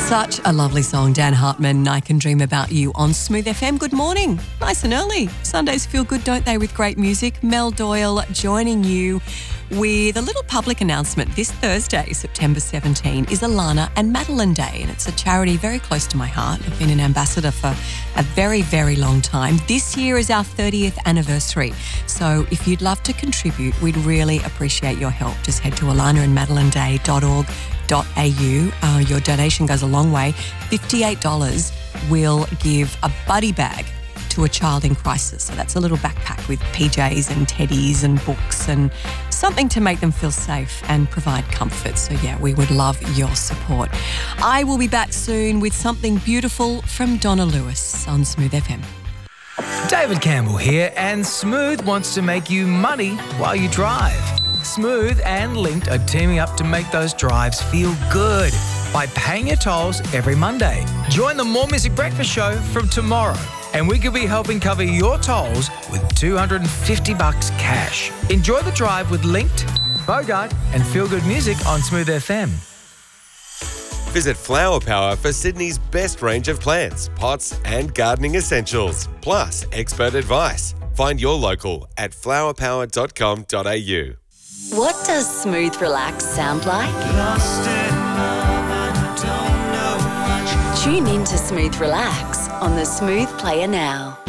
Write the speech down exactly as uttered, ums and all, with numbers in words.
Such a lovely song, Dan Hartman, I Can Dream About You on Smooth F M. Good morning. Nice and early. Sundays feel good, don't they, with great music? Mel Doyle joining you with a little public announcement. This Thursday, September seventeenth, is Alana and Madeline Day, and it's a charity very close to my heart. I've been an ambassador for a very, very long time. This year is our thirtieth anniversary. So if you'd love to contribute, we'd really appreciate your help. Just head to alana and madeline day dot org dot a u. Uh, your donation goes a long way. fifty-eight dollars will give a buddy bag to a child in crisis. So that's a little backpack with P Js and teddies and books and something to make them feel safe and provide comfort. So yeah, we would love your support. I will be back soon with something beautiful from Donna Lewis on Smooth F M. David Campbell here, and Smooth wants to make you money while you drive. Smooth and Linked are teaming up to make those drives feel good by paying your tolls every Monday. Join the More Music Breakfast Show from tomorrow, and we could be helping cover your tolls with two hundred fifty bucks cash. Enjoy the drive with Linked, Bogart and Feel Good Music on Smooth F M. Visit Flower Power for Sydney's best range of plants, pots and gardening essentials, plus expert advice. Find your local at flower power dot com dot a u. What does smooth relax sound like? Tune in to Smooth Relax on the Smooth Player now.